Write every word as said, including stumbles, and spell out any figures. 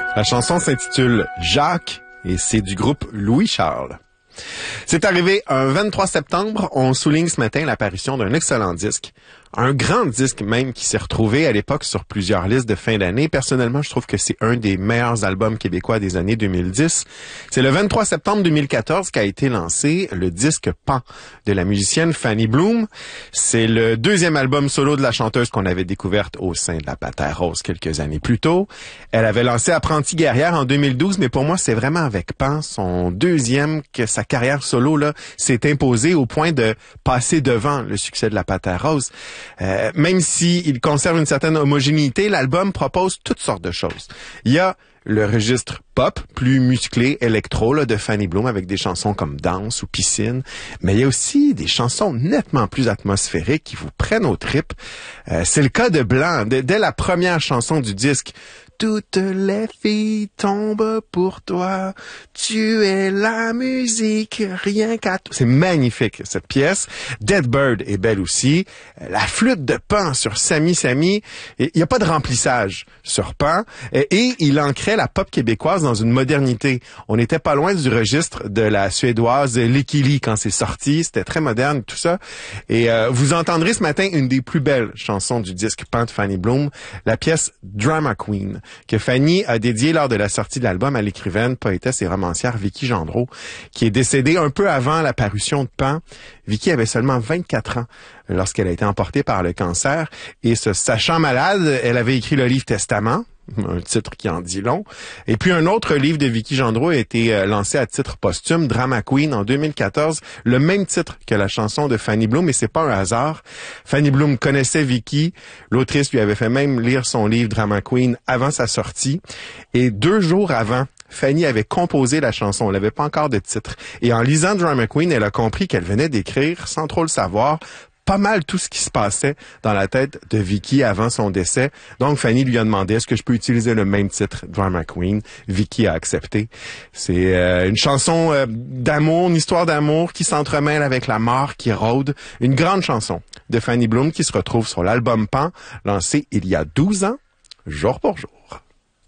La chanson s'intitule Jacques et c'est du groupe Louis Charles. C'est arrivé un vingt-trois septembre, on souligne ce matin l'apparition d'un excellent disque. Un grand disque même qui s'est retrouvé à l'époque sur plusieurs listes de fin d'année. Personnellement, je trouve que c'est un des meilleurs albums québécois des années deux mille dix. C'est le vingt-trois septembre deux mille quatorze qu'a été lancé le disque Pan de la musicienne Fanny Bloom. C'est le deuxième album solo de la chanteuse qu'on avait découverte au sein de la Panthère Rose quelques années plus tôt. Elle avait lancé Apprentie guerrière en deux mille douze, mais pour moi, c'est vraiment avec Pan, son deuxième, que sa carrière solo là s'est imposée au point de passer devant le succès de la Panthère Rose. Euh, même s'il conserve une certaine homogénéité, l'album propose toutes sortes de choses. Il y a le registre pop, plus musclé, électro là, de Fanny Bloom avec des chansons comme Danse ou Piscine, mais il y a aussi des chansons nettement plus atmosphériques qui vous prennent aux tripes. Euh, c'est le cas de Blanc. Dès, dès la première chanson du disque, toutes les filles tombent pour toi. Tu es la musique, rien qu'à toi. C'est magnifique, cette pièce. Dead Bird est belle aussi. La flûte de Pan sur Sami Sami. Il n'y a pas de remplissage sur Pan. Et il ancrait la pop québécoise dans une modernité. On n'était pas loin du registre de la suédoise Lekili quand c'est sorti. C'était très moderne, tout ça. Et euh, vous entendrez ce matin une des plus belles chansons du disque Pan de Fanny Bloom, la pièce Drama Queen, que Fanny a dédié lors de la sortie de l'album à l'écrivaine, poétesse et romancière Vicki Gendreau, qui est décédée un peu avant la parution de Pan. Vicki avait seulement vingt-quatre ans lorsqu'elle a été emportée par le cancer, et se sachant malade, elle avait écrit le livre Testament, un titre qui en dit long. Et puis un autre livre de Vicki Gendreau a été euh, lancé à titre posthume, Drama Queen, en deux mille quatorze, le même titre que la chanson de Fanny Bloom, et c'est pas un hasard. Fanny Bloom connaissait Vicki, l'autrice lui avait fait même lire son livre Drama Queen avant sa sortie, et deux jours avant, Fanny avait composé la chanson, elle n'avait pas encore de titre. Et en lisant Drama Queen, elle a compris qu'elle venait d'écrire, sans trop le savoir, pas mal tout ce qui se passait dans la tête de Vicki avant son décès. Donc, Fanny lui a demandé, est-ce que je peux utiliser le même titre, Drama Queen? Vicki a accepté. C'est euh, une chanson euh, d'amour, une histoire d'amour qui s'entremêle avec la mort qui rôde. Une grande chanson de Fanny Bloom qui se retrouve sur l'album Pan, lancé il y a douze ans, jour pour jour.